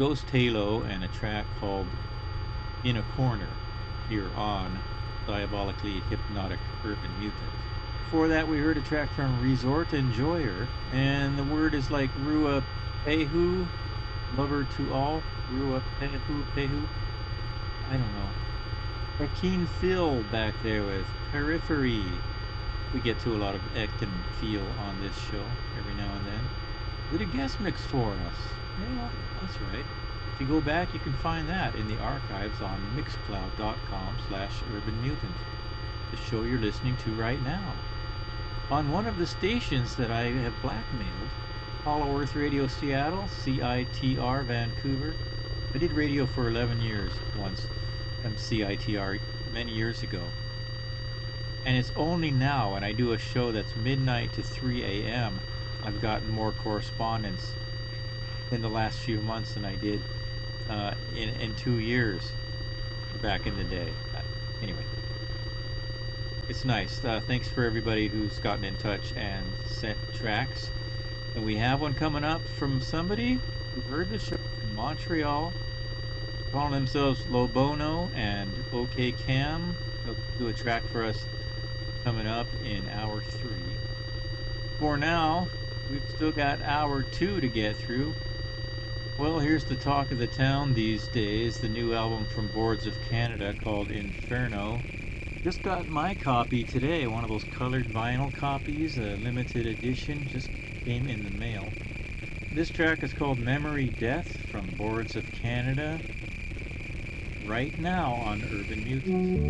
Ghost Halo and a track called In a Corner here on Diabolically Hypnotic Urban Mutant. Before that, we heard a track from Resort Enjoyer, and the word is like Rua Pehu, lover to all. Rua Pehu, Pehu. I don't know. Joaquin Phil back there with Periphery. We get to a lot of Ekton feel on this show every now and then. Did a guest mix for us. Yeah, that's right. If you go back, you can find that in the archives on mixcloud.com/urbanmutant, the show you're listening to right now. On one of the stations that I have blackmailed, Hollow Earth Radio Seattle, CITR Vancouver. I did radio for 11 years once from CITR many years ago. And it's only now, when I do a show that's midnight to 3 a.m., I've gotten more correspondence in the last few months than I did in 2 years back in the day. Anyway, it's nice. Thanks for everybody who's gotten in touch and sent tracks. And we have one coming up from somebody who heard the show in Montreal, calling themselves Lobono and OK Cam. They'll do a track for us coming up in hour 3. For now, we've still got hour 2 to get through. Well, here's the talk of the town these days, the new album from Boards of Canada called Inferno. Just got my copy today, one of those colored vinyl copies, a limited edition, just came in the mail. This track is called Memory Death from Boards of Canada, right now on Urban Mutant.